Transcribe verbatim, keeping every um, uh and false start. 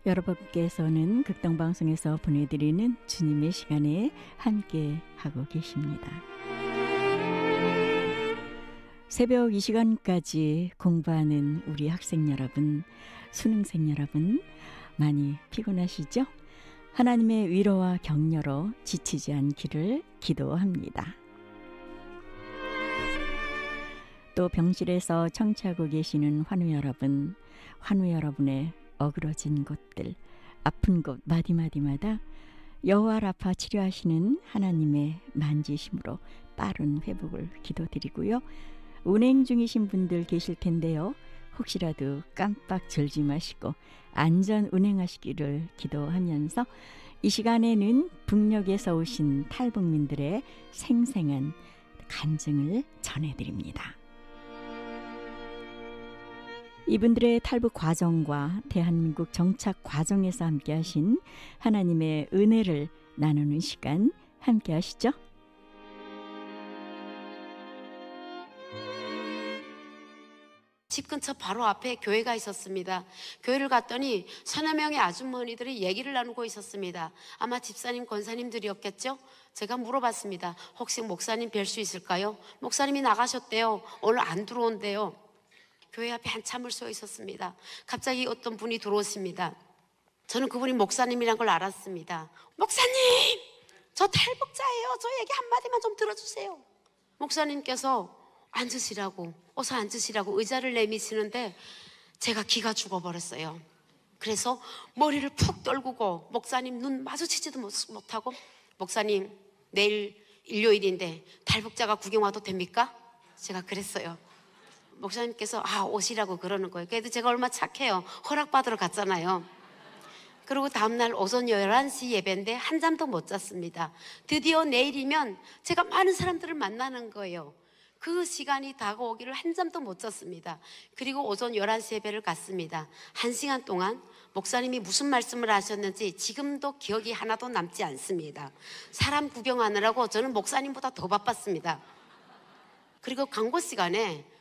여러분께서는 극동방송에서 보내드리는 주님의 시간에 함께 하고 계십니다. 새벽 이 시간까지 공부하는 우리 학생 여러분, 수능생 여러분, 많이 피곤하시죠? 하나님의 위로와 격려로 지치지 않기를 기도합니다. 또 병실에서 청취하고 계시는 환우 여러분, 환우 여러분의 어그러진 곳들, 아픈 곳 마디마디마다 여호와 라파 치료하시는 하나님의 만지심으로 빠른 회복을 기도드리고요. 운행 중이신 분들 계실 텐데요. 혹시라도 깜빡 졸지 마시고 안전 운행하시기를 기도하면서 이 시간에는 북녘에서 오신 탈북민들의 생생한 간증을 전해드립니다. 이분들의 탈북 과정과 대한민국 정착 과정에서 함께 하신 하나님의 은혜를 나누는 시간 함께 하시죠. 집 근처 바로 앞에 교회가 있었습니다. 교회를 갔더니 서너 명의 아주머니들이 얘기를 나누고 있었습니다. 아마 집사님, 권사님들이었겠죠? 제가 물어봤습니다. 혹시 목사님 뵐 수 있을까요? 목사님이 나가셨대요. 오늘 안 들어온대요. 교회 앞에 한참을 서 있었습니다. 갑자기 어떤 분이 들어오십니다. 저는 그분이 목사님이란 걸 알았습니다. 목사님! 저 탈북자예요. 저 얘기 한마디만 좀 들어주세요. 목사님께서 앉으시라고, 어서 앉으시라고 의자를 내미시는데 제가 기가 죽어버렸어요. 그래서 머리를 푹 떨구고 목사님 눈 마주치지도 못하고, 목사님 내일 일요일인데 탈북자가 구경 와도 됩니까? 제가 그랬어요. 목사님께서 아 오시라고 그러는 거예요. 그래도 제가 얼마나 착해요. 허락받으러 갔잖아요. 그리고 다음날 오전 열한 시 예배인데 한 잠도 못 잤습니다. 드디어 내일이면 제가 많은 사람들을 만나는 거예요. 그 시간이 다가오기를 한 잠도 못 잤습니다. 그리고 오전 열한 시 예배를 갔습니다. 한 시간 동안 목사님이 무슨 말씀을 하셨는지 지금도 기억이 하나도 남지 않습니다. 사람 구경하느라고 저는 목사님보다 더 바빴습니다. 그리고 광고 시간에